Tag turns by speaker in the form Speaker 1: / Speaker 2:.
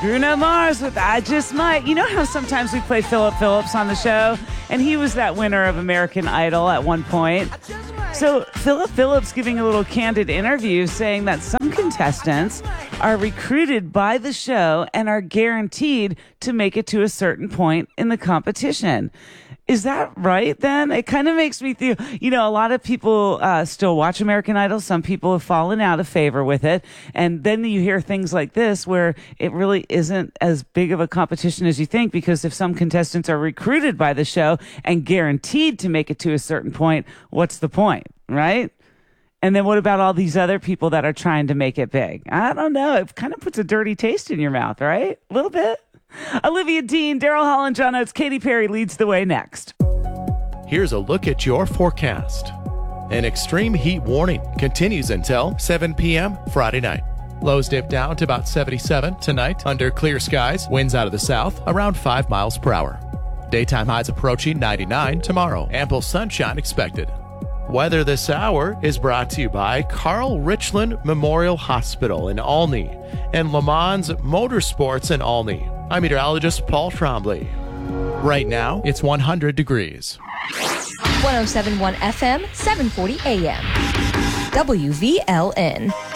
Speaker 1: Bruno Mars with I Just Might. You know how sometimes we play Philip Phillips on the show? And he was that winner of American Idol at one point. So Philip Phillips giving a little candid interview saying that some contestants are recruited by the show and are guaranteed to make it to a certain point in the competition. Is that right then? It kind of makes me feel, a lot of people still watch American Idol. Some people have fallen out of favor with it. And then you hear things like this where it really isn't as big of a competition as you think, because if some contestants are recruited by the show and guaranteed to make it to a certain point, what's the point, right? And then what about all these other people that are trying to make it big? I don't know. It kind of puts a dirty taste in your mouth, right? A little bit. Olivia Dean, Daryl Holland, John Oates, Katy Perry leads the way next.
Speaker 2: Here's a look at your forecast. An extreme heat warning continues until 7 p.m. Friday night. Lows dip down to about 77 tonight under clear skies. Winds out of the south around 5 miles per hour. Daytime highs approaching 99 tomorrow. Ample sunshine expected. Weather this hour is brought to you by Carl Richland Memorial Hospital in Olney and Le Mans Motorsports in Olney. I'm meteorologist Paul Trombley. Right now, it's 100 degrees.
Speaker 3: 107.1 FM, 740 AM. WVLN.